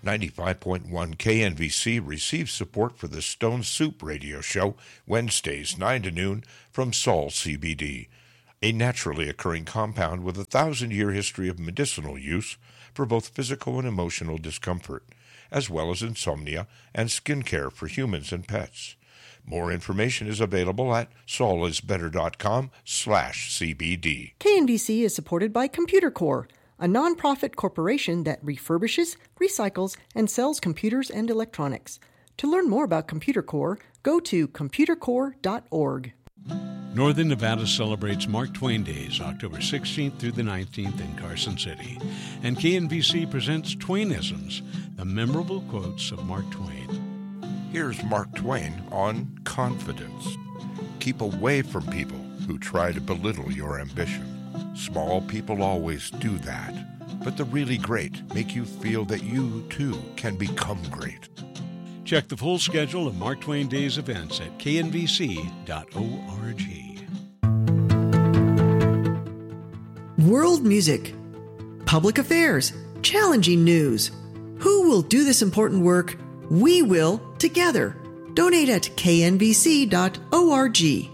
95.1 KNVC receives support for the Stone Soup radio show Wednesdays 9 to noon from Sol CBD, a naturally occurring compound with a 1,000-year history of medicinal use for both physical and emotional discomfort, as well as insomnia and skin care for humans and pets. More information is available at solisbetter.com/CBD. KNVC is supported by Computer Core, a nonprofit corporation that refurbishes, recycles, and sells computers and electronics. To learn more about Computer Core, go to computercore.org. Northern Nevada celebrates Mark Twain Days, October 16th through the 19th in Carson City. And KNVC presents Twainisms, the memorable quotes of Mark Twain. Here's Mark Twain on confidence. Keep away from people who try to belittle your ambition. Small people always do that, but the really great make you feel that you, too, can become great. Check the full schedule of Mark Twain Days events at knvc.org. World music, public affairs, challenging news. Who will do this important work? We will together. Donate at knvc.org.